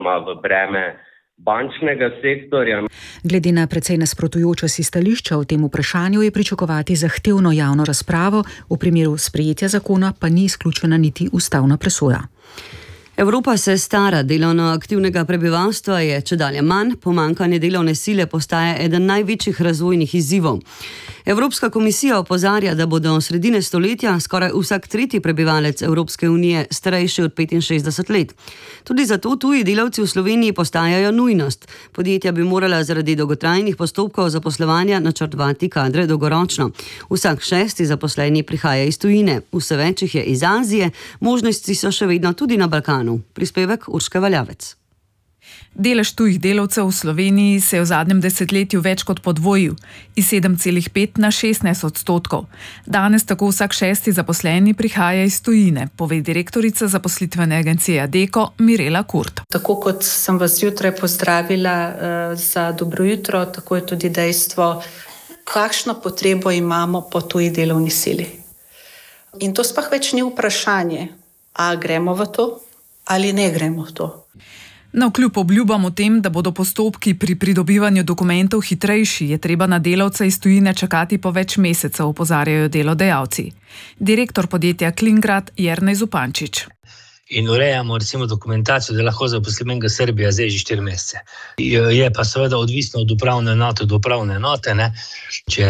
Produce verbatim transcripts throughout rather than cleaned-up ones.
v breme bančnega sektorja. Glede na precej nasprotujoča si stališča o tem vprašanju je pričakovati zahtevno javno razpravo, v primeru sprejetja zakona pa ni izključena niti ustavna presoja. Evropa se stara, delovno aktivnega prebivalstva je čedalje manj, pomanjkanje delovne sile postaja eden največjih razvojnih izzivov. Evropska komisija opozarja, da bo do sredine stoletja skoraj vsak tretji prebivalec Evropske unije starejši od petinšestdeset let. Tudi zato tuji delavci v Sloveniji postajajo nujnost. Podjetja bi morala zaradi dolgotrajnih postopkov zaposlovanja načrtovati kadre dolgoročno. Vsak šesti zaposleni prihaja iz tujine, vse več jih je iz Azije, možnosti so še vedno tudi na Balkanu. Prispevek Urške Valjavec. Delež tujih delavcev v Sloveniji se je v zadnjem desetletju več kot podvojil, iz sedem celih pet na šestnajst odstotkov. Danes tako vsak šesti zaposleni prihaja iz tujine, pove direktorica zaposlitvene agencije Adecco Mirela Kurt. Tako kot sem vas jutraj pozdravila uh, za dobro jutro, tako je tudi dejstvo, kakšno potrebo imamo po tuji delovni sili. In to sploh več ni vprašanje, a gremo v to ali ne gremo v to. Navkljub obljubam o tem, da bodo postopki pri pridobivanju dokumentov hitrejši, je treba na delavca iz tujine čakati po več mesecev, opozarjajo delodajalci. Direktor podjetja Klingrad Jernej Zupančič. In urejamo recimo dokumentacijo, da lahko zaposlimo enega Srbija zdaj že štiri mesece. Je pa seveda odvisno od upravne enote do upravne enote, ne. Če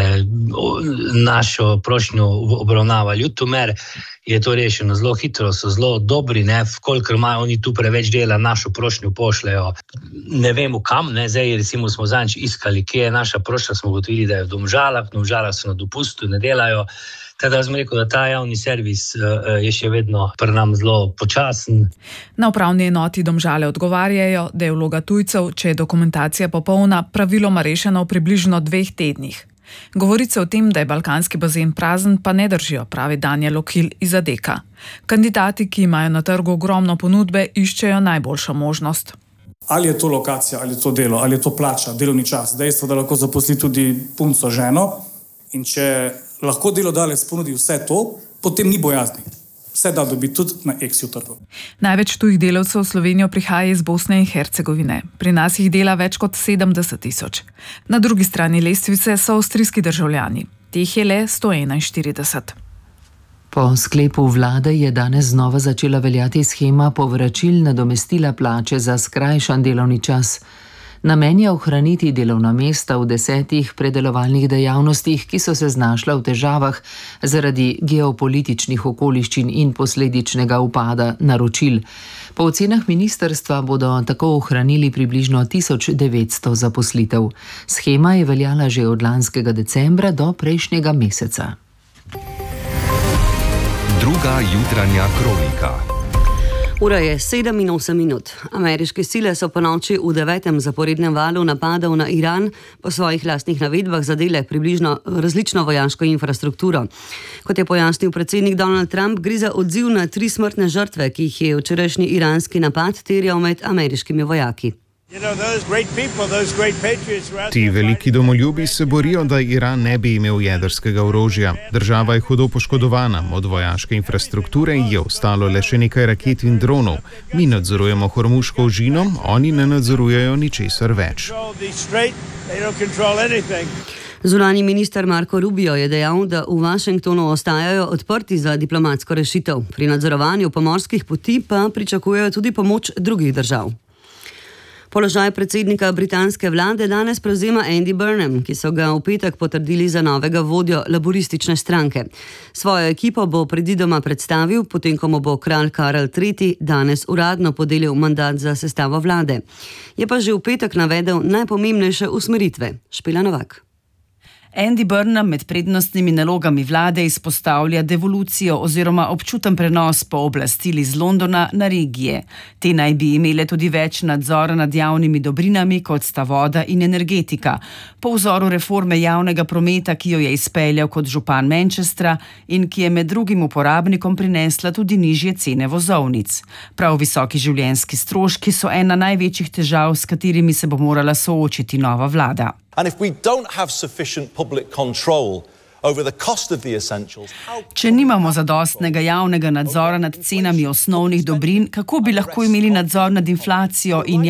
našo prošnjo obravnava Ljutomer, je to rešeno zelo hitro, so zelo dobri, ne, kolikor imajo oni tu preveč dela, našo prošnjo pošljajo. Ne vemo kam, ne, zdaj recimo smo zadnjič iskali, kje je naša prošnja, smo ugotovili, da je v Domžalah, v Domžalah so na dopustu, ne delajo. Tako da sem rekel, da ta javni servis je še vedno pri nam zelo počasen. Na upravni enoti Domžale odgovarjajo, da je vloga tujcev, če je dokumentacija popolna, praviloma rešena v približno dveh tednih. Govorice o tem, da je balkanski bazen prazen, pa ne držijo, pravi Daniel Okil iz Adecca. Kandidati, ki imajo na trgu ogromno ponudbe, iščejo najboljšo možnost. Ali je to lokacija, ali je to delo, ali je to plača, delovni čas, dejstvo, da lahko zaposli tudi punco, ženo, in če lahko delodajalec ponudi vse to, potem ni bojazni. Vse da dobi tudi na Exju trgu. Največ tujih delavcev v Slovenijo prihaja iz Bosne in Hercegovine. Pri nas jih dela več kot sedemdeset tisoč. Na drugi strani lestvice so avstrijski državljani. Teh je le sto enainštirideset. Po sklepu vlade je danes znova začela veljati shema povračil nadomestila plače za skrajšan delovni čas. Namen je ohraniti delovna mesta v desetih predelovalnih dejavnostih, ki so se znašla v težavah zaradi geopolitičnih okoliščin in posledičnega upada naročil. Po ocenah ministrstva bodo tako ohranili približno tisoč devetsto zaposlitev. Shema je veljala že od lanskega decembra do prejšnjega meseca. Druga jutranja kronika. Ura je sedem in osem minut. Ameriške sile so po noči v devetem zaporednem valu napadov na Iran po svojih lastnih navedbah zadele približno različno vojaško infrastrukturo. Kot je pojasnil predsednik Donald Trump, gre za odziv na tri smrtne žrtve, ki jih je včerajšnji iranski napad terjal med ameriškimi vojaki. Ti veliki domoljubi se borijo, da Iran ne bi imel jedrskega orožja. Država je hudo poškodovana, od vojaške infrastrukture je ostalo le še nekaj raket in dronov. Mi nadzorujemo Hormuško ožino, oni ne nadzorujejo ničesar več. Zunanji minister Marco Rubio je dejal, da v Washingtonu ostajajo odprti za diplomatsko rešitev. Pri nadzorovanju pomorskih poti pa pričakujejo tudi pomoč drugih držav. Položaj predsednika britanske vlade danes prevzema Andy Burnham, ki so ga v petek potrdili za novega vodjo laboristične stranke. Svojo ekipo bo predvidoma predstavil, potem ko mu bo kralj Karel tretji danes uradno podelil mandat za sestavo vlade. Je pa že v petek navedel najpomembnejše usmeritve. Špela Novak. Andy Burnham med prednostnimi nalogami vlade izpostavlja devolucijo oziroma občuten prenos pooblastil iz Londona na regije. Te naj bi imele tudi več nadzora nad javnimi dobrinami, kot sta voda in energetika, po vzoru reforme javnega prometa, ki jo je izpeljal kot župan Manchestra in ki je med drugim uporabnikom prinesla tudi nižje cene vozovnic. Prav visoki življenjski stroški so ena največjih težav, s katerimi se bo morala soočiti nova vlada. And if we don't have sufficient public control Če nimamo zadostnega javnega nadzora nad cenami osnovnih dobrin, kako bi lahko imeli nadzor nad inflacijo in